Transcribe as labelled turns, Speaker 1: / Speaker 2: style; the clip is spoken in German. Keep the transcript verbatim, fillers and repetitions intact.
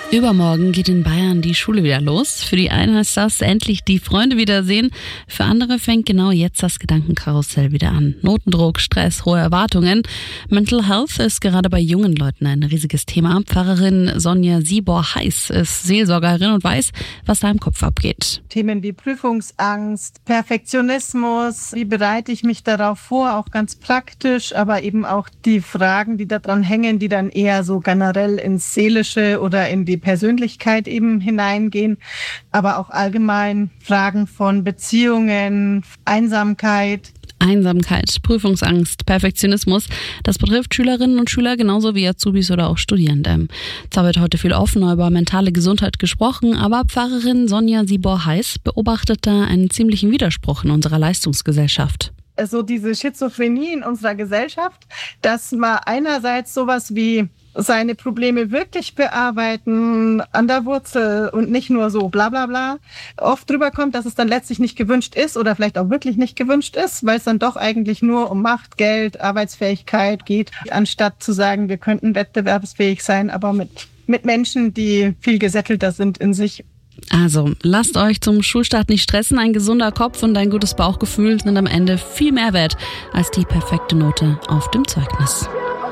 Speaker 1: Übermorgen geht in Bayern die Schule wieder los. Für die einen heißt das endlich die Freunde wiedersehen. Für andere fängt genau jetzt das Gedankenkarussell wieder an. Notendruck, Stress, hohe Erwartungen. Mental Health ist gerade bei jungen Leuten ein riesiges Thema. Pfarrerin Sonja Siebor-Heiß ist Seelsorgerin und weiß, was da im Kopf abgeht.
Speaker 2: Themen wie Prüfungsangst, Perfektionismus, wie bereite ich mich darauf vor, auch ganz praktisch, aber eben auch die Fragen, die da dran hängen, die dann eher so generell ins Seelische oder in die Persönlichkeit eben hineingehen, aber auch allgemein Fragen von Beziehungen, Einsamkeit.
Speaker 1: Einsamkeit, Prüfungsangst, Perfektionismus, das betrifft Schülerinnen und Schüler genauso wie Azubis oder auch Studierende. Zwar wird heute viel offener über mentale Gesundheit gesprochen, aber Pfarrerin Sonja Siebor-Heiß beobachtet da einen ziemlichen Widerspruch in unserer Leistungsgesellschaft.
Speaker 2: Also diese Schizophrenie in unserer Gesellschaft, dass man einerseits sowas wie seine Probleme wirklich bearbeiten an der Wurzel und nicht nur so bla bla bla, oft drüber kommt, dass es dann letztlich nicht gewünscht ist oder vielleicht auch wirklich nicht gewünscht ist, weil es dann doch eigentlich nur um Macht, Geld, Arbeitsfähigkeit geht, anstatt zu sagen, wir könnten wettbewerbsfähig sein, aber mit, mit Menschen, die viel gesättelter sind in sich.
Speaker 1: Also, lasst euch zum Schulstart nicht stressen. Ein gesunder Kopf und ein gutes Bauchgefühl sind am Ende viel mehr wert als die perfekte Note auf dem Zeugnis.